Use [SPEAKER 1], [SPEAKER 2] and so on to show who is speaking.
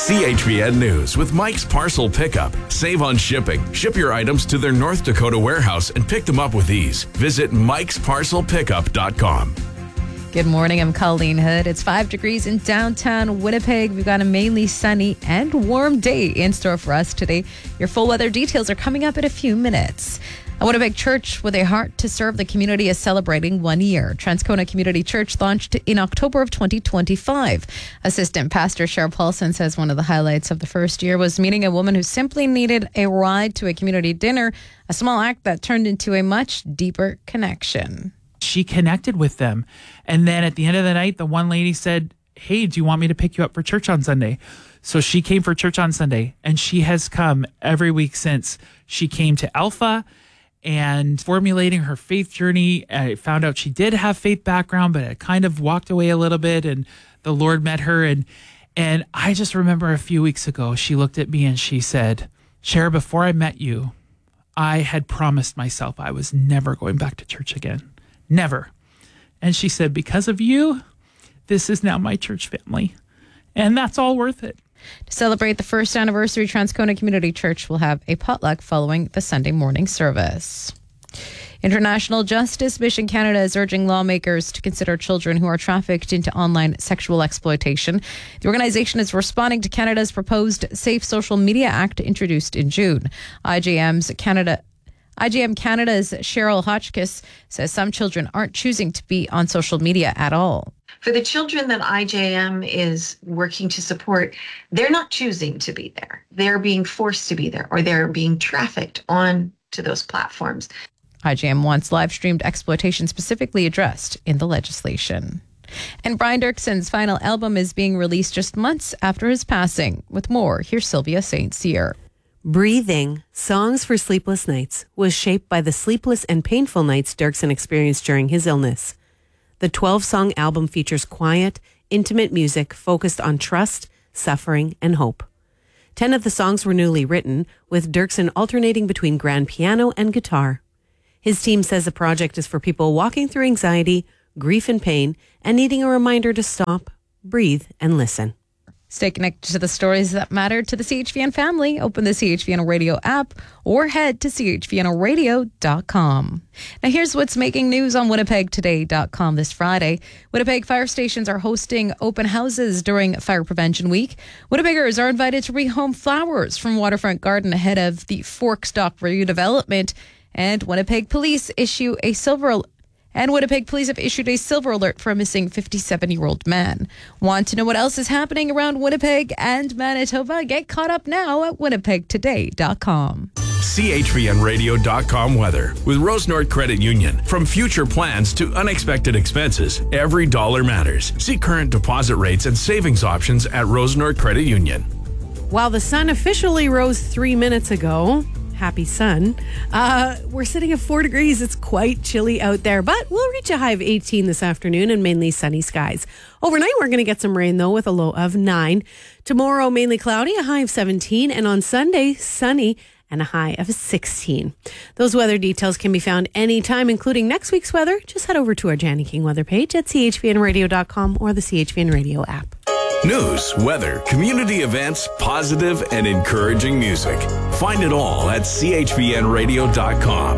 [SPEAKER 1] CHVN News with Mike's Parcel Pickup. Save on shipping. Ship your items to their North Dakota warehouse and pick them up with ease. Visit mikesparcelpickup.com.
[SPEAKER 2] Good morning, I'm Colleen Hood. It's 5 degrees in downtown Winnipeg. We've got a mainly sunny and warm day in store for us today. Your full weather details are coming up in a few minutes. A Winnipeg church with a heart to serve the community is celebrating 1 year. Transcona Community Church launched in October of 2025. Assistant Pastor Cheryl Paulson says one of the highlights of the first year was meeting a woman who simply needed a ride to a community dinner, a small act that turned into a much deeper connection.
[SPEAKER 3] She connected with them. And then at the end of the night, the one lady said, "Hey, do you want me to pick you up for church on Sunday?" So she came for church on Sunday, and she has come every week since. She came to Alpha and formulating her faith journey. I found out she did have faith background, but it kind of walked away a little bit, and the Lord met her. And I just remember a few weeks ago, she looked at me and she said, "Cher, before I met you, I had promised myself I was never going back to church again. Never." And she said, "Because of you, this is now my church family. And that's all worth it."
[SPEAKER 2] To celebrate the first anniversary, Transcona Community Church will have a potluck following the Sunday morning service. International Justice Mission Canada is urging lawmakers to consider children who are trafficked into online sexual exploitation. The organization is responding to Canada's proposed Safe Social Media Act introduced in June. IGM Canada's Cheryl Hotchkiss says some children aren't choosing to be on social media at all.
[SPEAKER 4] For the children that IJM is working to support, they're not choosing to be there. They're being forced to be there, or they're being trafficked on to those platforms.
[SPEAKER 2] IGM wants live-streamed exploitation specifically addressed in the legislation. And Brian Dirkson's final album is being released just months after his passing. With more, here's Sylvia St. Cyr.
[SPEAKER 5] Breathing, Songs for Sleepless Nights, was shaped by the sleepless and painful nights Dirkson experienced during his illness. The 12-song album features quiet, intimate music focused on trust, suffering, and hope. 10 of the songs were newly written, with Dirkson alternating between grand piano and guitar. His team says the project is for people walking through anxiety, grief and pain, and needing a reminder to stop, breathe, and listen.
[SPEAKER 2] Stay connected to the stories that matter to the CHVN family. Open the CHVN Radio app or head to chvnradio.com. Now here's what's making news on winnipegtoday.com this Friday. Winnipeg fire stations are hosting open houses during Fire Prevention Week. Winnipeggers are invited to rehome flowers from Waterfront Garden ahead of the Forkstock redevelopment. And Winnipeg Police have issued a silver alert for a missing 57-year-old man. Want to know what else is happening around Winnipeg and Manitoba? Get caught up now at winnipegtoday.com.
[SPEAKER 1] CHVNradio.com weather with Rose North Credit Union. From future plans to unexpected expenses, every dollar matters. See current deposit rates and savings options at Rose North Credit Union.
[SPEAKER 5] While the sun officially rose 3 minutes ago, happy sun, we're sitting at 4 degrees. It's quite chilly out there, but we'll reach a high of 18 this afternoon and mainly sunny skies. Overnight, we're going to get some rain, though, with a low of 9. Tomorrow, mainly cloudy, a high of 17. And on Sunday, sunny and a high of 16. Those weather details can be found anytime, including next week's weather. Just head over to our Janny King weather page at chvnradio.com or the CHVN Radio app.
[SPEAKER 1] News, weather, community events, positive and encouraging music. Find it all at chvnradio.com.